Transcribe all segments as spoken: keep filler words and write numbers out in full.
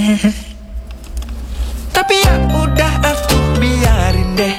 Tapi ya udah aku biarin deh.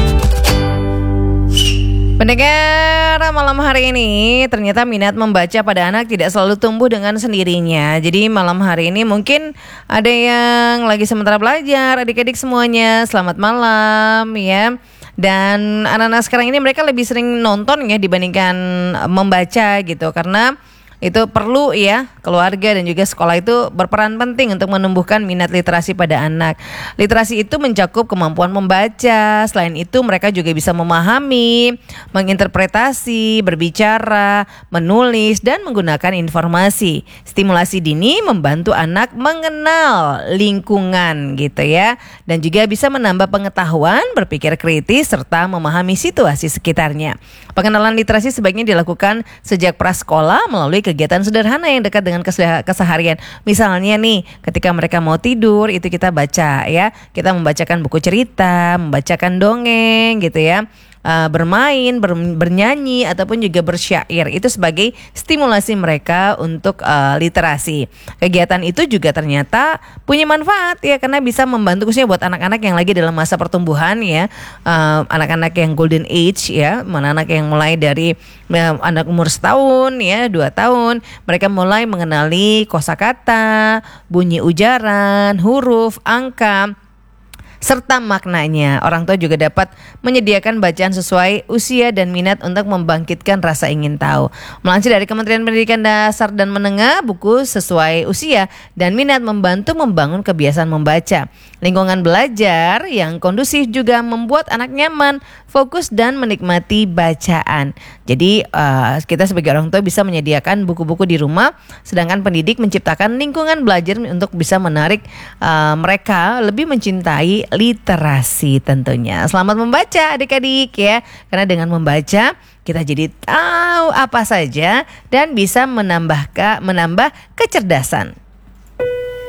Pendengar, malam hari ini ternyata minat membaca pada anak tidak selalu tumbuh dengan sendirinya. Jadi malam hari ini mungkin ada yang lagi sementara belajar, adik-adik semuanya selamat malam ya. Dan anak-anak sekarang ini mereka lebih sering nonton ya dibandingkan membaca gitu, karena itu perlu ya, keluarga dan juga sekolah itu berperan penting untuk menumbuhkan minat literasi pada anak. Literasi itu mencakup kemampuan membaca. Selain itu mereka juga bisa memahami, menginterpretasi, berbicara, menulis dan menggunakan informasi. Stimulasi dini membantu anak mengenal lingkungan gitu ya, dan juga bisa menambah pengetahuan, berpikir kritis serta memahami situasi sekitarnya. Pengenalan literasi sebaiknya dilakukan sejak prasekolah melalui kegiatan sederhana yang dekat dengan keseharian. Misalnya nih, ketika mereka mau tidur itu kita baca ya. Kita membacakan buku cerita, membacakan dongeng gitu ya. Uh, bermain, ber, bernyanyi ataupun juga bersyair. Itu sebagai stimulasi mereka untuk uh, literasi. Kegiatan itu juga ternyata punya manfaat ya, karena bisa membantu khususnya buat anak-anak yang lagi dalam masa pertumbuhan ya. Uh, anak-anak yang golden age ya, anak-anak yang mulai dari uh, anak umur setahun ya, dua tahun, mereka mulai mengenali kosakata, bunyi ujaran, huruf, angka serta maknanya. Orang tua juga dapat menyediakan bacaan sesuai usia dan minat untuk membangkitkan rasa ingin tahu. Melansir dari Kementerian Pendidikan Dasar dan Menengah, buku sesuai usia dan minat membantu membangun kebiasaan membaca. Lingkungan belajar yang kondusif juga membuat anak nyaman, fokus dan menikmati bacaan. Jadi uh, kita sebagai orang tua bisa menyediakan buku-buku di rumah, sedangkan pendidik menciptakan lingkungan belajar untuk bisa menarik uh, mereka lebih mencintai literasi tentunya. Selamat membaca adik-adik ya, karena dengan membaca kita jadi tahu apa saja dan bisa menambah menambah kecerdasan.